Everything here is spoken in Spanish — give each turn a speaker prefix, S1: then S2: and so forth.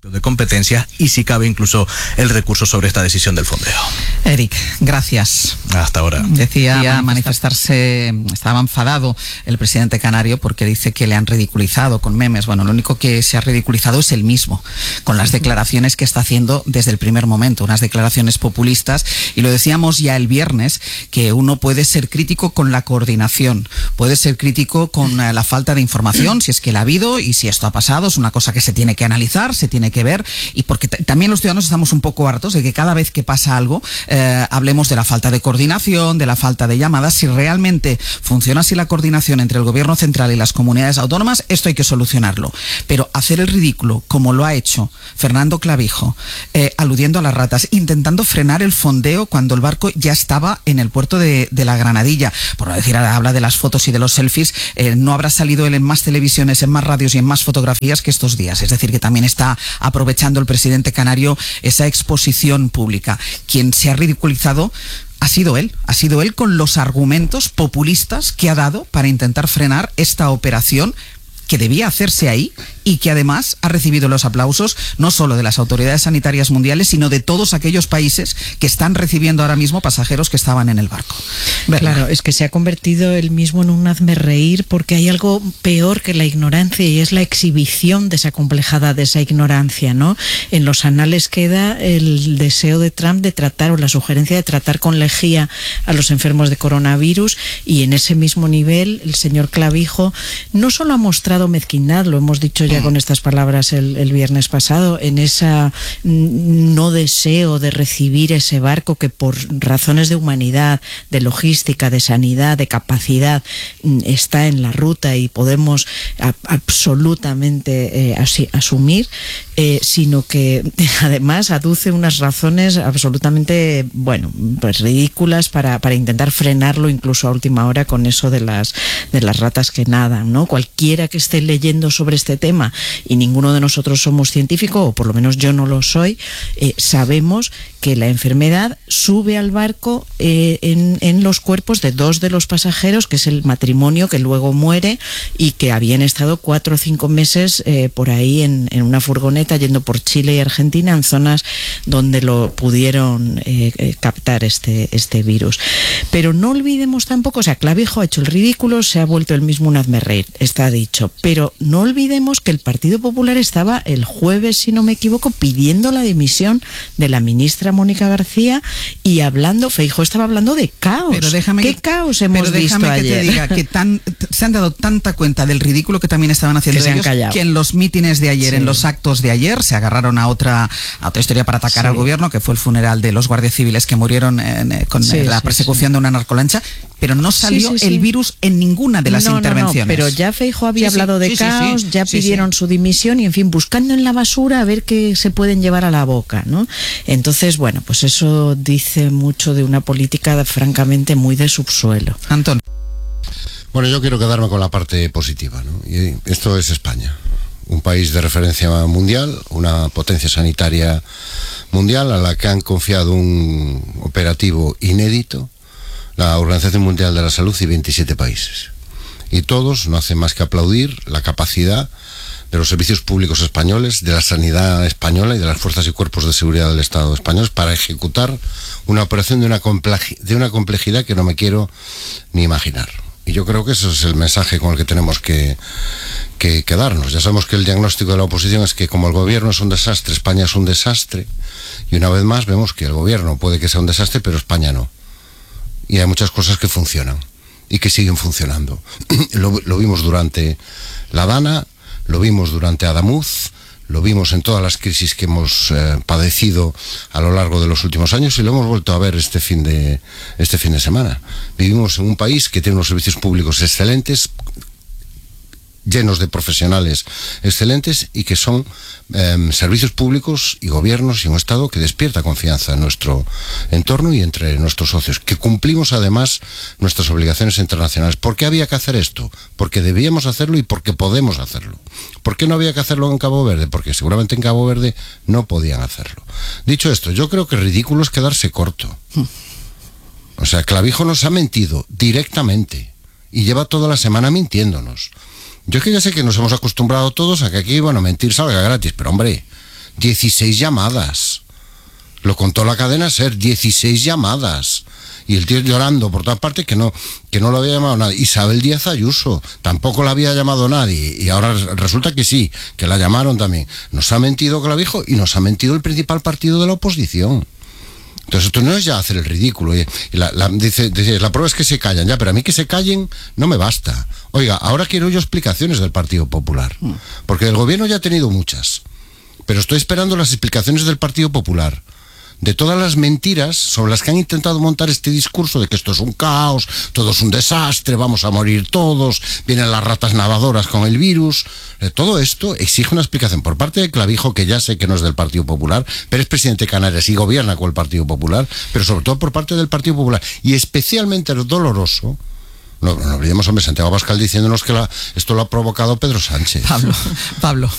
S1: de competencia y si cabe incluso el recurso sobre esta decisión del fondeo.
S2: Eric, gracias.
S1: Hasta ahora.
S2: Decía manifestarse, estaba enfadado el presidente canario porque dice que le han ridiculizado con memes. Bueno, lo único que se ha ridiculizado es él mismo, con las declaraciones que está haciendo desde el primer momento, unas declaraciones populistas, y lo decíamos ya el viernes, que uno puede ser crítico con la coordinación, puede ser crítico con la falta de información, si es que la ha habido y si esto ha pasado, es una cosa que se tiene que analizar, se tiene que ver, y porque también los ciudadanos estamos un poco hartos de que cada vez que pasa algo hablemos de la falta de coordinación, de la falta de llamadas. Si realmente funciona así la coordinación entre el gobierno central y las comunidades autónomas, esto hay que solucionarlo. Pero hacer el ridículo, como lo ha hecho Fernando Clavijo, aludiendo a las ratas, intentando frenar el fondeo cuando el barco ya estaba en el puerto de la Granadilla, por no decir, habla de las fotos y de los selfies, no habrá salido él en más televisiones, en más radios y en más fotografías que estos días. Es decir, que también está aprovechando el presidente canario esa exposición pública. Quien se ha ridiculizado ha sido él con los argumentos populistas que ha dado para intentar frenar esta operación que debía hacerse ahí y que además ha recibido los aplausos no solo de las autoridades sanitarias mundiales, sino de todos aquellos países que están recibiendo ahora mismo pasajeros que estaban en el barco.
S3: Claro, es que se ha convertido él mismo en un hazmerreír, porque hay algo peor que la ignorancia y es la exhibición desacomplejada de esa ignorancia, ¿no? En los anales queda el deseo de Trump de tratar, o la sugerencia de tratar con lejía a los enfermos de coronavirus, y en ese mismo nivel el señor Clavijo no solo ha mostrado mezquindad, lo hemos dicho ya con estas palabras el viernes pasado, en esa no deseo de recibir ese barco que por razones de humanidad, de logística, de sanidad, de capacidad, está en la ruta y podemos absolutamente asumir, sino que además aduce unas razones absolutamente, bueno, pues ridículas para intentar frenarlo incluso a última hora con eso de las ratas que nadan, ¿no? Cualquiera que esté leyendo sobre este tema, y ninguno de nosotros somos científicos, o por lo menos yo no lo soy, sabemos que la enfermedad sube al barco en los cuerpos de dos de los pasajeros, que es el matrimonio que luego muere y que habían estado 4 o 5 meses por ahí en una furgoneta yendo por Chile y Argentina, en zonas donde lo pudieron captar este virus. Pero no olvidemos tampoco, o sea, Clavijo ha hecho el ridículo, se ha vuelto él mismo un hazmerreír, está dicho, pero no olvidemos que el Partido Popular estaba el jueves, si no me equivoco, pidiendo la dimisión de la ministra Mónica García, y Feijóo estaba hablando de caos. ¿Qué caos hemos visto ayer?
S2: Que te diga que se han dado tanta cuenta del ridículo que también estaban haciendo ellos, que en los mítines de ayer, en los actos de ayer, se agarraron a otra historia para atacar al gobierno, que fue el funeral de los guardias civiles que murieron con la persecución de una narcolancha, pero no salió el virus en ninguna de las intervenciones.
S3: Pero ya Feijóo había hablado de caos, ya pidieron su dimisión y, en fin, buscando en la basura a ver qué se pueden llevar a la boca, ¿no? Entonces, bueno, pues eso dice mucho de una política francamente muy de subsuelo.
S2: Antón.
S4: Bueno, yo quiero quedarme con la parte positiva, ¿no? Y esto es España, un país de referencia mundial, una potencia sanitaria mundial a la que han confiado un operativo inédito la Organización Mundial de la Salud y 27 países. Y todos no hacen más que aplaudir la capacidad de los servicios públicos españoles, de la sanidad española y de las fuerzas y cuerpos de seguridad del Estado español para ejecutar una operación de una complejidad que no me quiero ni imaginar. Y yo creo que eso es el mensaje con el que tenemos que quedarnos. Ya sabemos que el diagnóstico de la oposición es que como el gobierno es un desastre, España es un desastre, y una vez más vemos que el gobierno puede que sea un desastre, pero España no. Y hay muchas cosas que funcionan y que siguen funcionando. Lo vimos durante la Dana, lo vimos durante Adamuz, lo vimos en todas las crisis que hemos padecido a lo largo de los últimos años, y lo hemos vuelto a ver este fin de semana. Vivimos en un país que tiene unos servicios públicos excelentes, llenos de profesionales excelentes, y que son servicios públicos y gobiernos y un Estado que despierta confianza en nuestro entorno y entre nuestros socios, que cumplimos además nuestras obligaciones internacionales. ¿Por qué había que hacer esto? Porque debíamos hacerlo y porque podemos hacerlo. ¿Por qué no había que hacerlo en Cabo Verde? Porque seguramente en Cabo Verde no podían hacerlo. Dicho esto, yo creo que ridículo es quedarse corto. O sea, Clavijo nos ha mentido directamente y lleva toda la semana mintiéndonos. Yo es que ya sé que nos hemos acostumbrado todos a que aquí, bueno, mentir salga gratis, pero hombre, 16 llamadas. Lo contó la cadena SER, 16 llamadas. Y el tío llorando por todas partes que no lo había llamado nadie. Isabel Díaz Ayuso, tampoco la había llamado nadie. Y ahora resulta que sí, que la llamaron también. Nos ha mentido Clavijo y nos ha mentido el principal partido de la oposición. Entonces esto no es ya hacer el ridículo. Dice, la prueba es que se callan, ya, pero a mí que se callen no me basta. Oiga, ahora quiero yo explicaciones del Partido Popular. Porque el gobierno ya ha tenido muchas. Pero estoy esperando las explicaciones del Partido Popular. De todas las mentiras sobre las que han intentado montar este discurso de que esto es un caos, todo es un desastre, vamos a morir todos, vienen las ratas nadadoras con el virus. Todo esto exige una explicación por parte de Clavijo, que ya sé que no es del Partido Popular, pero es presidente de Canarias y gobierna con el Partido Popular, pero sobre todo por parte del Partido Popular. Y especialmente doloroso, no olvidemos, hombre, Santiago Abascal diciéndonos que esto lo ha provocado Pedro Sánchez.
S2: Pablo.